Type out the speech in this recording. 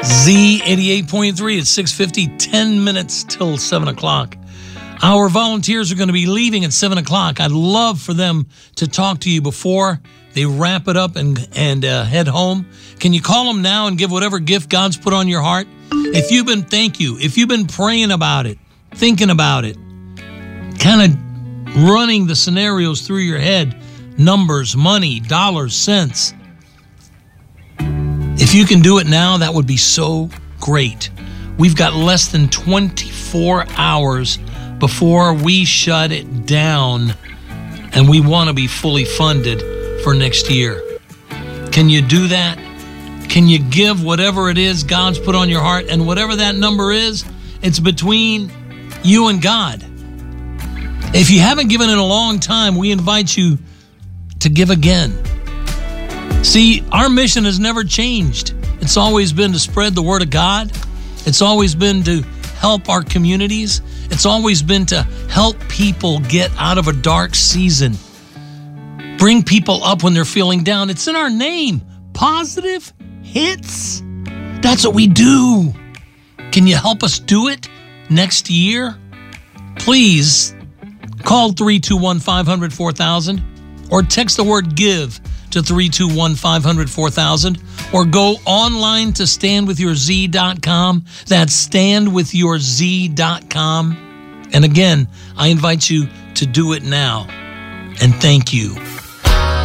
Z88.3 at 6:50, 10 minutes till 7 o'clock. Our volunteers are going to be leaving at 7 o'clock. I'd love for them to talk to you before they wrap it up and head home. Can you call them now and give whatever gift God's put on your heart? If you've been praying about it, thinking about it, kind of running the scenarios through your head, numbers, money, dollars, cents. If you can do it now, that would be so great. We've got less than 24 hours before we shut it down, and we want to be fully funded for next year. Can you do that? Can you give whatever it is God's put on your heart? And whatever that number is, it's between you and God. If you haven't given in a long time, we invite you to give again. See, our mission has never changed. It's always been to spread the word of God. It's always been to help our communities. It's always been to help people get out of a dark season. Bring people up when they're feeling down. It's in our name. Positive hits. That's what we do. Can you help us do it next year? Please call 321-500-4000 or text the word give to 321-500-4000 or go online to standwithyourz.com. That's standwithyourz.com. And again, I invite you to do it now. And thank you.